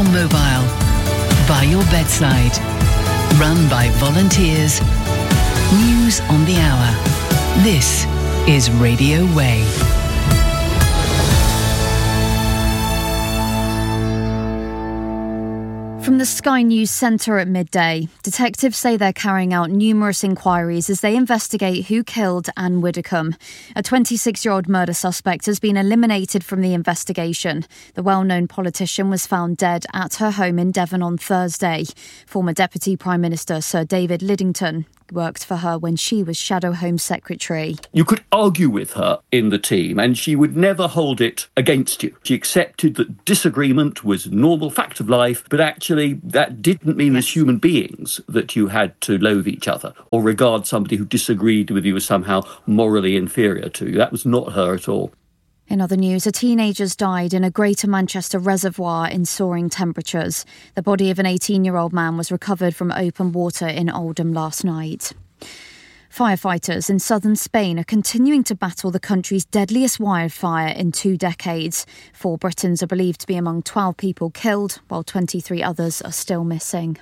your mobile, by your bedside, run by volunteers. News on the hour. This is Radio Way. From the Sky News Centre at midday, detectives say they're carrying out numerous inquiries as they investigate who killed Anne Widdecombe. A 26-year-old murder suspect has been eliminated from the investigation. The well-known politician was found dead at her home in Devon on Thursday. Former Deputy Prime Minister Sir David Lidington worked for her when she was Shadow Home Secretary. You could argue with her in the team and she would never hold it against you. She accepted that disagreement was a normal fact of life, but actually that didn't mean as human beings that you had to loathe each other or regard somebody who disagreed with you as somehow morally inferior to you. That was not her at all. In other news, a teenager's died in a Greater Manchester reservoir in soaring temperatures. The body of an 18-year-old man was recovered from open water in Oldham last night. Firefighters in southern Spain are continuing to battle the country's deadliest wildfire in 2 decades. 4 Britons are believed to be among 12 people killed, while 23 others are still missing.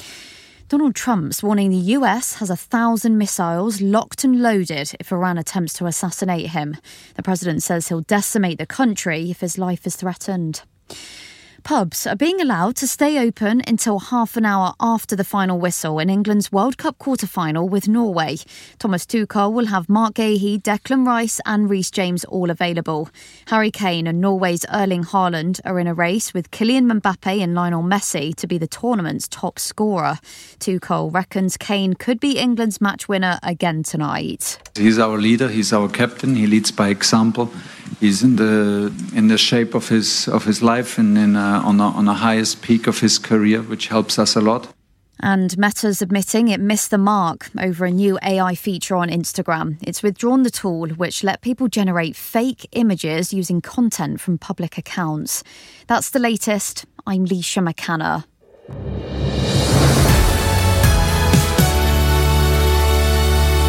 Donald Trump's warning the US has 1,000 missiles locked and loaded if Iran attempts to assassinate him. The president says he'll decimate the country if his life is threatened. Pubs are being allowed to stay open until half an hour after the final whistle in England's World Cup quarter-final with Norway. Thomas Tuchel will have Mark Gahey, Declan Rice and Reece James all available. Harry Kane and Norway's Erling Haaland are in a race with Kylian Mbappe and Lionel Messi to be the tournament's top scorer. Tuchel reckons Kane could be England's match winner again tonight. He's our leader, he's our captain, he leads by example. He's in the shape of his life and on the highest peak of his career, which helps us a lot. And Meta's admitting it missed the mark over a new AI feature on Instagram. It's withdrawn the tool which let people generate fake images using content from public accounts. That's the latest. I'm Leisha McCanna.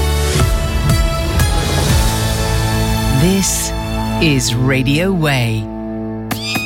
This is Radio Way.